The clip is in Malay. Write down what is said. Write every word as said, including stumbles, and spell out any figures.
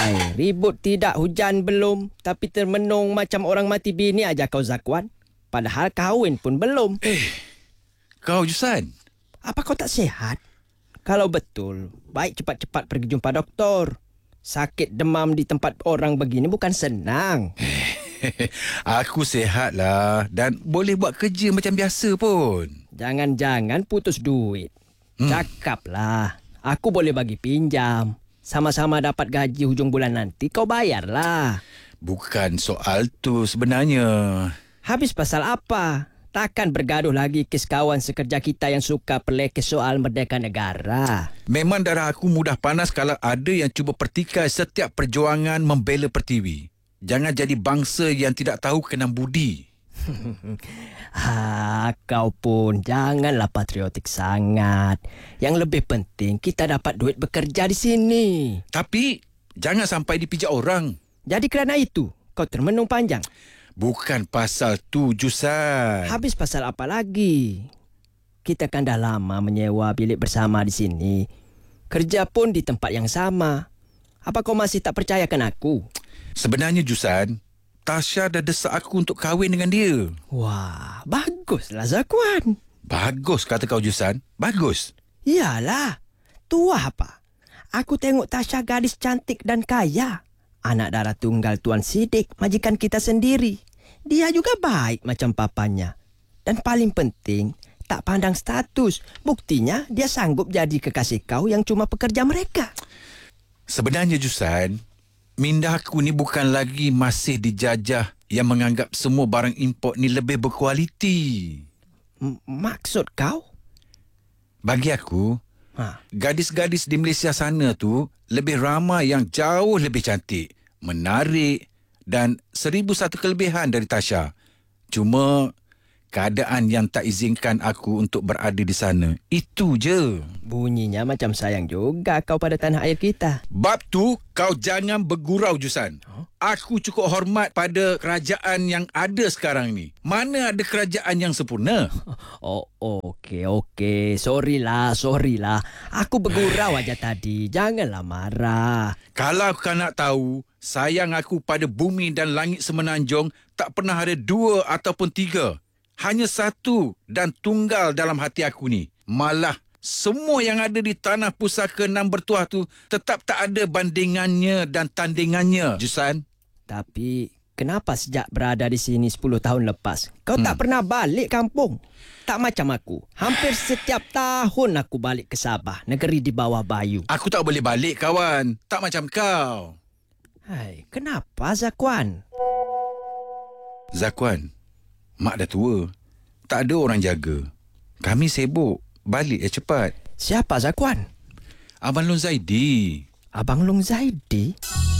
Hai, ribut tidak, hujan belum, tapi termenung macam orang mati bini aja kau Zakwan. Padahal kahwin pun belum. Eh, kau Jusan. Apa kau tak sihat? Kalau betul, baik cepat-cepat pergi jumpa doktor. Sakit demam di tempat orang begini bukan senang. Aku sihat lah dan boleh buat kerja macam biasa pun. Jangan-jangan putus duit. Hmm. Cakaplah, aku boleh bagi pinjam. Sama-sama dapat gaji hujung bulan nanti, kau bayarlah. Bukan soal tu sebenarnya. Habis pasal apa? Takkan bergaduh lagi kes kawan sekerja kita yang suka pelekeh soal merdeka negara. Memang darah aku mudah panas kalau ada yang cuba pertikai setiap perjuangan membela Pertiwi. Jangan jadi bangsa yang tidak tahu kenang budi. Ha, kau pun janganlah patriotik sangat. Yang lebih penting kita dapat duit bekerja di sini. Tapi jangan sampai dipijak orang. Jadi kerana itu kau termenung panjang. Bukan pasal tu, Jusan. Habis pasal apa lagi? Kita kan dah lama menyewa bilik bersama di sini. Kerja pun di tempat yang sama. Apa kau masih tak percayakan aku? Sebenarnya, Jusan, Tasha dah desak aku untuk kahwin dengan dia. Wah, baguslah Zakwan. Bagus kata kau, Jusan. Bagus. Iyalah. Tua apa? Aku tengok Tasha gadis cantik dan kaya. Anak darah tunggal Tuan Sidik, majikan kita sendiri. Dia juga baik macam papanya. Dan paling penting, tak pandang status. Buktinya dia sanggup jadi kekasih kau yang cuma pekerja mereka. Sebenarnya, Jusan, minda aku ni bukan lagi masih dijajah yang menganggap semua barang import ni lebih berkualiti. M- maksud kau? Bagi aku, Ha. gadis-gadis di Malaysia sana tu lebih ramai yang jauh lebih cantik, menarik dan seribu satu kelebihan dari Tasha. Cuma keadaan yang tak izinkan aku untuk berada di sana. Itu je. Bunyinya macam sayang juga kau pada tanah air kita. Bab tu kau jangan bergurau, Jusan. Huh? Aku cukup hormat pada kerajaan yang ada sekarang ni. Mana ada kerajaan yang sempurna? Oh, okey, okey. Sorry lah, sorry lah. Aku bergurau aja tadi. Janganlah marah. Kalau kau nak tahu, sayang aku pada bumi dan langit semenanjung tak pernah ada dua ataupun tiga. Hanya satu dan tunggal dalam hati aku ni. Malah semua yang ada di tanah pusaka Nan Bertuah tu tetap tak ada bandingannya dan tandingannya, Jusan. Tapi kenapa sejak berada di sini sepuluh tahun lepas, kau hmm. tak pernah balik kampung? Tak macam aku. Hampir setiap tahun aku balik ke Sabah, negeri di bawah bayu. Aku tak boleh balik, kawan. Tak macam kau. Hai, kenapa Zakwan? Zakwan, mak dah tua. Tak ada orang jaga. Kami sibuk. Balik ya cepat. Siapa Zakwan? Abang Long Zaidi. Abang Long Zaidi?